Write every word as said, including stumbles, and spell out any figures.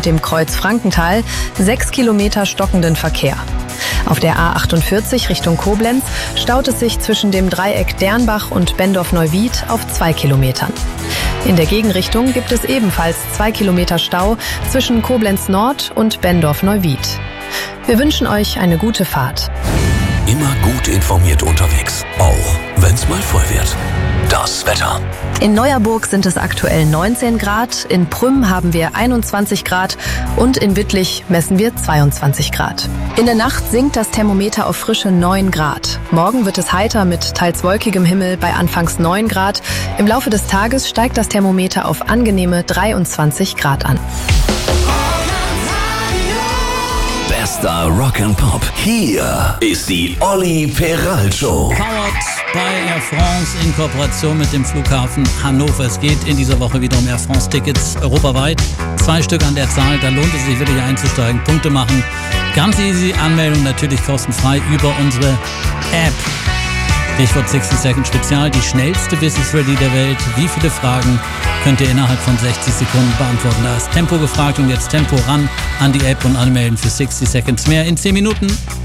und dem Kreuz Frankenthal sechs Kilometer stockenden Verkehr. Auf der A achtundvierzig Richtung Koblenz staut es sich zwischen dem Dreieck Dernbach und Bendorf-Neuwied auf zwei Kilometern. In der Gegenrichtung gibt es ebenfalls zwei Kilometer Stau zwischen Koblenz Nord und Bendorf-Neuwied. Wir wünschen euch eine gute Fahrt. Immer gut informiert unterwegs, auch wenn es mal voll wird. Das Wetter. In Neuerburg sind es aktuell neunzehn Grad, in Prüm haben wir einundzwanzig Grad und in Wittlich messen wir zweiundzwanzig Grad. In der Nacht sinkt das Thermometer auf frische neun Grad. Morgen wird es heiter mit teils wolkigem Himmel bei anfangs neun Grad. Im Laufe des Tages steigt das Thermometer auf angenehme dreiundzwanzig Grad an. Bester Rock'n'Pop. Hier ist die Olli Peral Show. Powered bei Air France in Kooperation mit dem Flughafen Hannover. Es geht in dieser Woche wieder um Air France Tickets europaweit. Zwei Stück an der Zahl, da lohnt es sich wirklich einzusteigen, Punkte machen. Ganz easy, Anmeldung natürlich kostenfrei über unsere App. Stichwort sixty Second Spezial, die schnellste Business Ready der Welt. Wie viele Fragen könnt ihr innerhalb von sechzig Sekunden beantworten? Da ist Tempo gefragt und jetzt Tempo ran an die App und anmelden für sixty Seconds mehr in zehn Minuten.